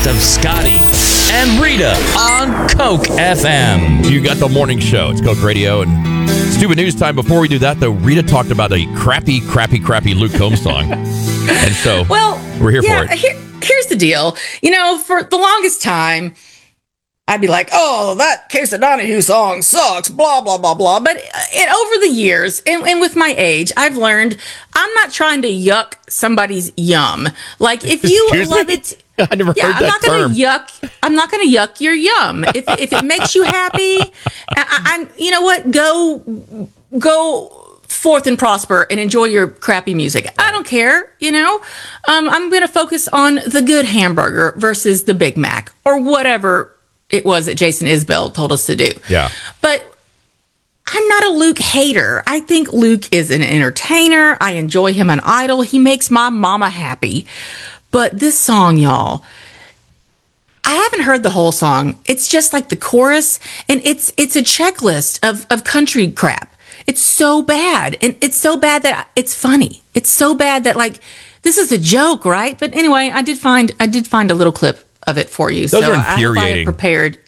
of Scotty and Rita on Coke FM. You got the morning show. It's Coke Radio and Stupid News Time. Before we do that, though, Rita talked about a crappy Luke Combs song. And so we're here for it. Here's the deal. For the longest time, I'd be like, oh, that Case of Donahue song sucks, blah, blah, blah, blah. But over the years, and with my age, I've learned I'm not trying to yuck somebody's yum. Like, if you love it... I never heard that term. I'm not going to yuck your yum. If it makes you happy, I'm you know what? Go forth and prosper and enjoy your crappy music. I don't care, I'm going to focus on the good hamburger versus the Big Mac or whatever it was that Jason Isbell told us to do. Yeah. But I'm not a Luke hater. I think Luke is an entertainer. I enjoy him on Idol. He makes my mama happy. But this song, y'all, I haven't heard the whole song. It's just like the chorus, and it's a checklist of country crap. It's so bad, and it's so bad that it's funny. It's so bad that, like, this is a joke, right? But anyway, I did find a little clip of it for you. Those are I hope I infuriating. have prepared.